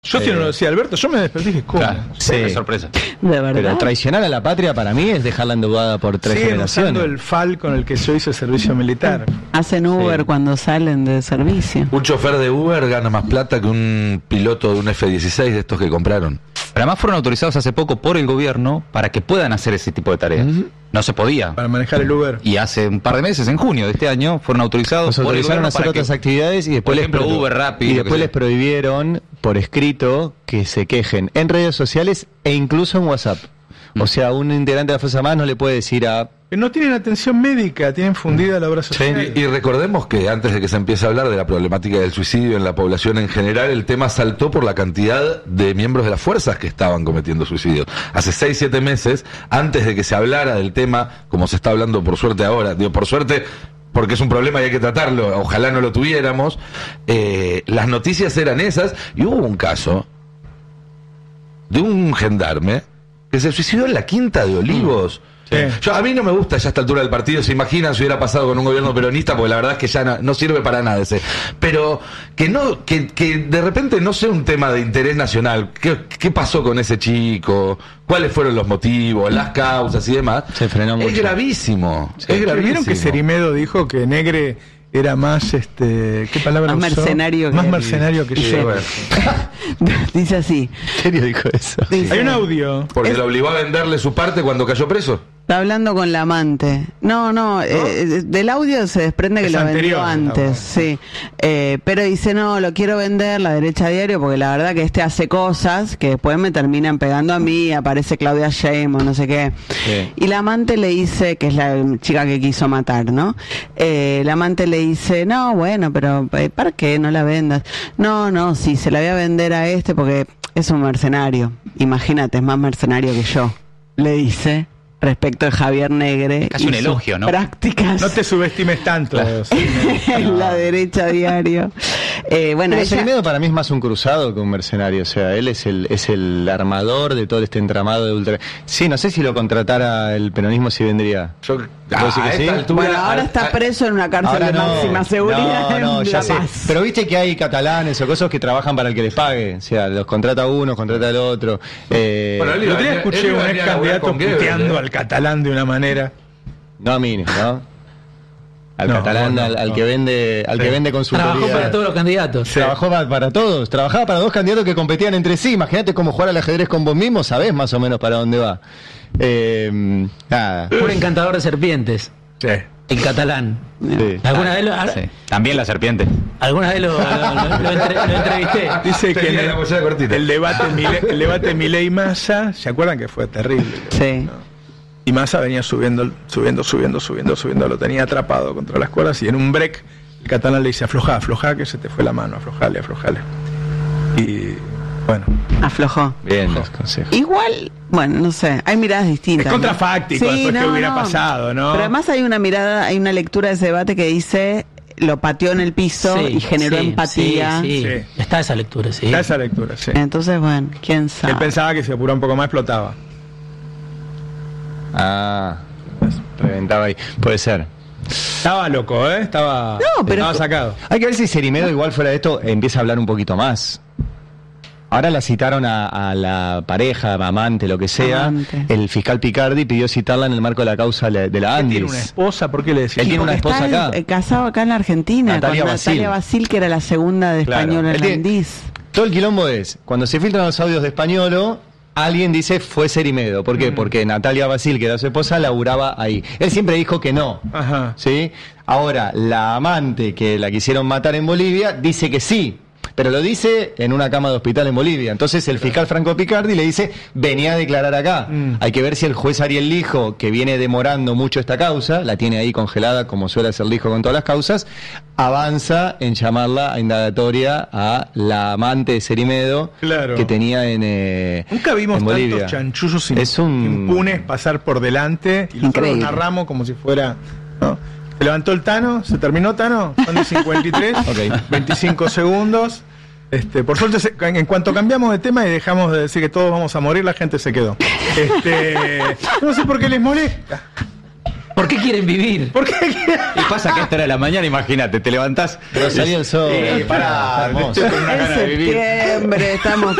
Yo si no lo decía Alberto, yo me desperté y dije, ¿cómo? Claro, sí. Qué sorpresa. ¿De verdad? Pero traicionar a la patria para mí es dejarla endeudada por 3 Siguen generaciones. usando el FAL con el que yo hice servicio militar. Hacen Uber cuando salen de servicio. Un chofer de Uber gana más plata que un piloto de un F-16 de estos que compraron. Pero además fueron autorizados hace poco por el gobierno para que puedan hacer ese tipo de tareas. No se podía. Para manejar el Uber. Y hace un par de meses, en junio de este año, fueron autorizados. Los autorizaron a hacer otras actividades y después, por ejemplo, Uber, Rappi, y lo que después sea. les prohibieron por escrito que se quejen en redes sociales e incluso en WhatsApp. O sea, un integrante de la Fuerza Armada no le puede decir a... Que no tienen atención médica, tienen fundida la obra social. Y recordemos que antes de que se empiece a hablar de la problemática del suicidio en la población en general, el tema saltó por la cantidad de miembros de las fuerzas que estaban cometiendo suicidios. Hace 6-7 meses, antes de que se hablara del tema, como se está hablando por suerte ahora, digo por suerte porque es un problema y hay que tratarlo, ojalá no lo tuviéramos, las noticias eran esas, y hubo un caso de un gendarme que se suicidó en la Quinta de Olivos. A mí no me gusta ya a esta altura del partido, se imaginan si hubiera pasado con un gobierno peronista, porque la verdad es que ya no sirve para nada ese. Pero que de repente no sea un tema de interés nacional. ¿Qué pasó con ese chico? ¿Cuáles fueron los motivos, las causas y demás? Se frenó mucho. Es gravísimo. Es gravísimo. ¿Vieron que Cerimedo dijo que Negre era más, ¿qué palabra Más usó? mercenario Más que- mercenario que yo. Bueno, Dice así. ¿En serio dijo eso? Dice, Hay un audio. porque lo obligó a venderle su parte cuando cayó preso. está hablando con la amante. No, del audio se desprende que Es lo vendió anterior, antes, sí. Pero dice, no, lo quiero vender, La Derecha Diario, porque la verdad que hace cosas que después me terminan pegando a mí, aparece Claudia Sheinbaum, no sé qué. Sí. Y la amante le dice, que es la chica que quiso matar, ¿no? La amante le dice, no, bueno, pero ¿para qué no la vendas? No, sí, se la voy a vender a porque es un mercenario. Imagínate, es más mercenario que yo, le dice, respecto de Javier Negre. Casi un y sus elogio, ¿no? Prácticas No te subestimes tanto. en La Derecha Diario. Bueno, Pero ella... Cerimedo para mí es más un cruzado que un mercenario. O sea, él es el armador de todo este entramado de ultra... Sí, no sé si lo contratara el peronismo si vendría. Yo, ¿Puedo decir que sí? Bueno, ahora está preso en una cárcel Ahora de máxima seguridad. No, en ya La sé. Paz. Pero viste que hay catalanes o cosas que trabajan para el que les pague. O sea, los contrata uno, contrata el otro. Bueno, El otro día escuché un ex candidato puteando al catalán de una manera. No a mí, ¿no? Al No, catalán, no, al no. que vende, al que vende consultoría. Trabajó para todos los candidatos. Trabajó para todos. Trabajaba para dos candidatos que competían entre sí. Imagínate cómo jugar al ajedrez con vos mismo, sabés más o menos para dónde va. Nada. Un encantador de serpientes. Sí. El catalán. Sí. ¿Alguna vez Sí. También la serpiente. lo entrevisté? Dice que Tenía la mochila cortita. el debate Milei-Massa, ¿se acuerdan que fue terrible? Sí. Y Massa venía subiendo, lo tenía atrapado contra las cuerdas y en un break el catalán le dice, aflojá, que se te fue la mano, aflojale. Y bueno, Aflojó. Bien, los consejos. Igual, bueno, no sé, hay miradas distintas. es contrafáctico ¿no? después que hubiera pasado, ¿no? Pero además hay una lectura de ese debate que dice, lo pateó en el piso Sí, y generó sí, empatía. Sí. Sí. Está esa lectura, sí. Está esa lectura, sí. Entonces, bueno, quién sabe. Él pensaba que si apuraba un poco más explotaba. Reventaba ahí. Puede ser. Estaba loco, Estaba sacado. Hay que ver si Cerimedo, igual fuera de esto, empieza a hablar un poquito más. Ahora la citaron a la pareja, amante, lo que sea. Amante. El fiscal Picardi pidió citarla en el marco de la causa de la ¿Él tiene Andes. una esposa? ¿Por qué le decís? Él tiene una Porque esposa está acá. casado acá en la Argentina, Natalia con Basil. Natalia Basil, que era la segunda de Claro. Español Él tiene- Hernández. Todo el quilombo es, cuando se filtran los audios de Españolo, alguien dice fue Cerimedo. ¿Por qué? Porque Natalia Basil, que era su esposa, laburaba ahí. Él siempre dijo que no. Ajá. ¿Sí? Ahora, la amante que la quisieron matar en Bolivia dice que sí, pero lo dice en una cama de hospital en Bolivia. Entonces el fiscal Franco Picardi le dice, venía a declarar acá. Hay que ver si el juez Ariel Lijo, que viene demorando mucho esta causa, la tiene ahí congelada como suele hacer Lijo con todas las causas, avanza en llamarla a indagatoria a la amante de Cerimedo, Claro. que tenía en Nunca vimos en Bolivia. tantos chanchullos Es un- impunes pasar por delante y nosotros Increíble. narramos como si fuera, ¿no? Se levantó el Tano, se terminó Tano, son de 53, Ok. 25 segundos. Por suerte, en cuanto cambiamos de tema y dejamos de decir que todos vamos a morir, la gente se quedó. No sé por qué les molesta. ¿Por qué quieren vivir? ¿Por qué? Y pasa que a esta hora de la mañana, imagínate, te levantás. Pero salió el sol. Pará, Hermoso. estoy con una Es gana de vivir. septiembre, estamos